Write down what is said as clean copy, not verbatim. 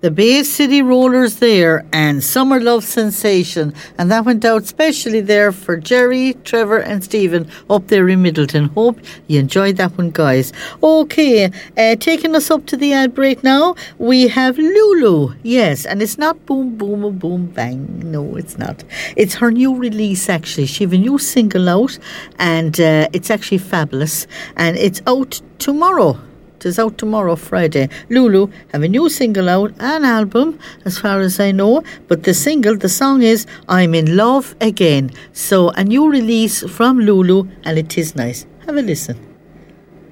The Bay City Rollers there and Summer Love Sensation. And that went out specially there for Jerry, Trevor and Stephen up there in Middleton. Hope you enjoyed that one, guys. Okay, taking us up to the ad break now, we have Lulu. Yes, and it's not Boom Boom or Boom Bang. No, it's not. It's her new release, actually. She have a new single out and it's actually fabulous. And it's out tomorrow. It is out tomorrow, Friday. Lulu have a new single out, an album, as far as I know. But the song is I'm in Love Again. So a new release from Lulu, and it is nice. Have a listen.